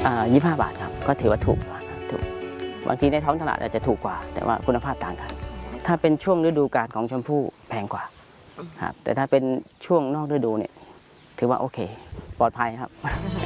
25 บาทครับก็ถือว่าถูกบางทีในท้องตลาดอาจจะถูกกว่าแต่ว่าคุณภาพต่างกันถ้าเป็นช่วงฤดูกาลของชมพู่แพงกว่าครับแต่ถ้าเป็นช่วงนอกฤดูเนี่ยถือว่าโอเคปลอดภัยครับ